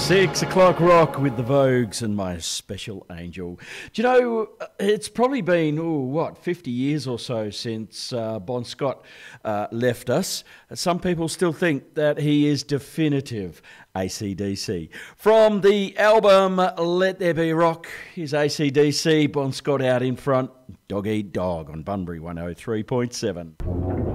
6 o'clock rock with the Vogues and My Special Angel. Do you know, it's probably been, 50 years or so since Bon Scott left us. Some people still think that he is definitive AC/DC. From the album Let There Be Rock, here's AC/DC, Bon Scott out in front, Dog Eat Dog on Bunbury 103.7.